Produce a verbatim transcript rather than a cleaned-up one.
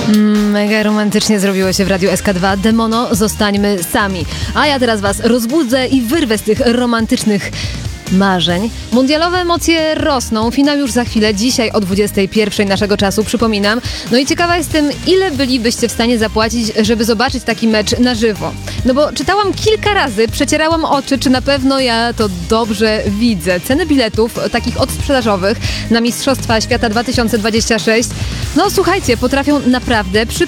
Mm, mega romantycznie zrobiło się w Radiu S K dwa. Demono, zostańmy sami. A ja teraz was rozbudzę i wyrwę z tych romantycznych marzeń. Mundialowe emocje rosną. Finał już za chwilę, dzisiaj o dwudziestej pierwszej naszego czasu, przypominam. No i ciekawa jestem, ile bylibyście w stanie zapłacić, żeby zobaczyć taki mecz na żywo. No bo czytałam kilka razy, przecierałam oczy, czy na pewno ja to dobrze widzę. Ceny biletów, takich odsprzedażowych, na Mistrzostwa Świata dwa tysiące dwudziesty szósty, no słuchajcie, potrafią naprawdę przy